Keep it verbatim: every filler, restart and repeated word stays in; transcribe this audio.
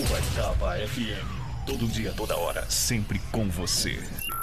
Uberaba F M. Todo dia, toda hora, sempre com você.